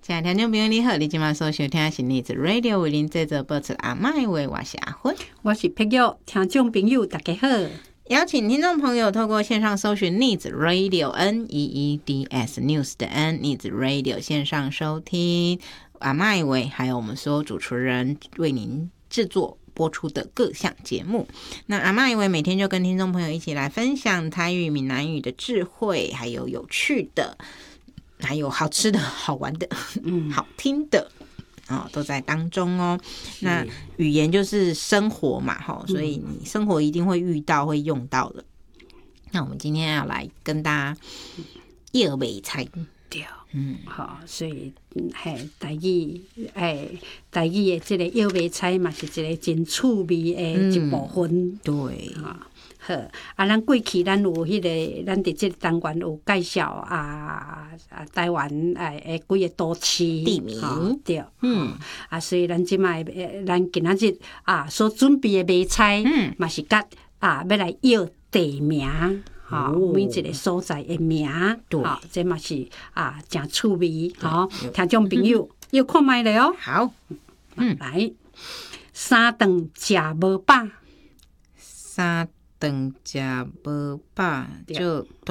亲爱的听众朋友你好，你今晚所收听的是荔枝 Radio 为您制作播出阿麦话，我是阿芬， 我是碧玉。听众朋友大家好， 邀请听众朋友透过线上搜寻荔枝 Radio NEEDS News 的 N 荔枝 Radio 线上收听阿麦话，还有我们所有主持人为您制作播出的各项节目。那阿麦话每天就跟听众朋友一起来分享台语闽南语的智慧，还有有趣的，还有好吃的好玩的好听的都在当中哦。那语言就是生活嘛，所以你生活一定会遇到会用到的。那我们今天要来跟大家叶尾菜对，好，所以台语台语的这个叶尾菜嘛，是一个真趣味的一部分。 对， 好，咱过去咱有迄个，咱伫这个单元有介绍台湾几个都市地名， 对，所以咱即摆咱今仔日所准备的卖菜，嘛是甲要来要地名。每一个所在的名，这嘛是真趣味。听众朋友要看卖咧哦。 好， 来，三顿食无饱， 三顿食无饱就